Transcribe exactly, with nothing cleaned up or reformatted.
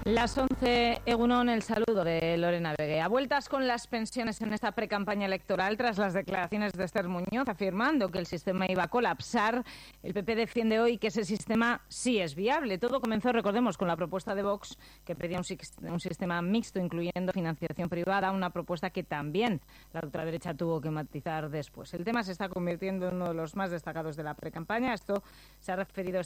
Las once, Egunon, el saludo de Lorena Begué. A vueltas con las pensiones en esta precampaña electoral tras las declaraciones de Esther Muñoz afirmando que el sistema iba a colapsar. El P P defiende hoy que ese sistema sí es viable. Todo comenzó, recordemos, con la propuesta de Vox que pedía un, un sistema mixto incluyendo financiación privada, una propuesta que también la ultraderecha tuvo que matizar después. El tema se está convirtiendo en uno de los más destacados de la precampaña. Esto se ha referido